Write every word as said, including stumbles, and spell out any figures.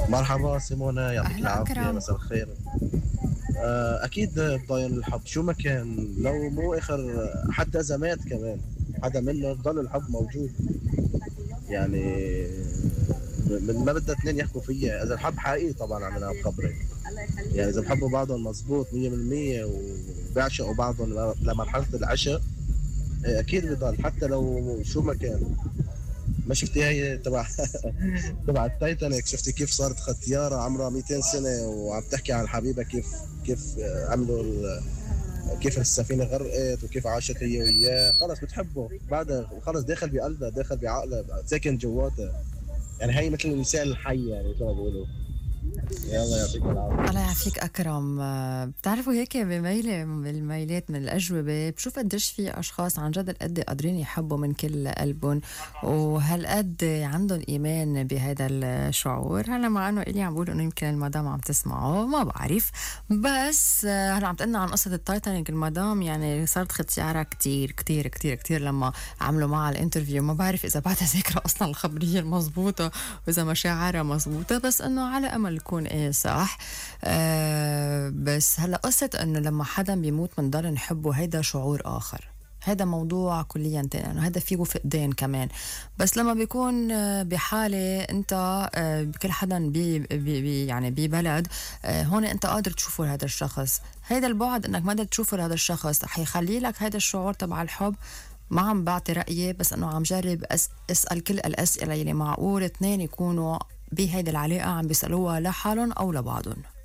مرحبا سيمونا، يعطيك أهلا العافية، أكرم. مساء الخير. آه، أكيد ضايل الحب شو ما كان، لو مو آخر حتى إذا مات كمان حدا منه ضل الحب موجود. يعني من ما بدها اثنين يحكوا فيها، إذا الحب حقيقي طبعا عملها بخبرك. يعني إذا بحبوا بعضهم مزبوط مية بالمية وبيعشقوا بعضهم لمرحلة العشق، آه، أكيد بضل حتى لو شو ما كان. ما شفتي هي تبع تبع التايتانيك؟ شفتي كيف صارت ختيارة عمرها مئتين سنة وعم تحكي عن حبيبها، كيف كيف آه، عملوا ال- كيف السفينة غرقت وكيف عاشت هي وياه. خلص بتحبه بعدها، خلص داخل بقلبها، داخل بعقلها، ساكن جواتها. يعني هي مثل النساء الحية، يعني مثل ما بيقولوا. يلا يعطيكم الله العافية. يعافيك أكرم. آه، بتعرفوا هيك بميلة من الميلات من الأجوبة بشوف قديش في أشخاص عن جد قد قادرين يحبوا من كل قلبهم، وهالقد عندهم إيمان بهذا الشعور. هلا مع إنه إلي عم بقول إنه يمكن المدام عم تسمعه، ما بعرف. بس آه، هلا عم تقلنا عن قصة التايتانيك. المدام يعني صارت ختيارة كتير كتير كتير كتير لما عملوا معها الانترفيو. ما بعرف إذا بعدها ذاكرة أصلا الخبرية المضبوطة وإذا مشاعرها مضبوطة، بس إنه على أمل يكون إيه صح. آه بس هلا قصة انه لما حدا بيموت بنضل نحبه، هيدا شعور اخر. هذا موضوع كليا تاني، لانه هذا فيه فقدان كمان. بس لما بيكون آه، بحالة انت آه، كل حدا بي بي بي يعني ببلد، آه، هون انت قادر تشوفه لهذا الشخص. هيدا البعد انك ما بدك تشوفه لهذا الشخص حيخلي لك هيدا الشعور تبع الحب. ما عم بعطي رأيي، بس انه عم جرب أس اسأل كل الاسئلة اللي معقول اثنين يكونوا بهيدي العلاقة عم بيسألوها لحالهم او لبعضهم.